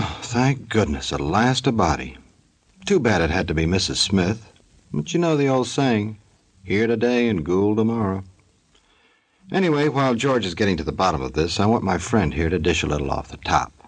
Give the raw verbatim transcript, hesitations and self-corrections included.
Oh, thank goodness, at last a body. Too bad it had to be Missus Smith. But you know the old saying, here today and Gould tomorrow. Anyway, while George is getting to the bottom of this, I want my friend here to dish a little off the top.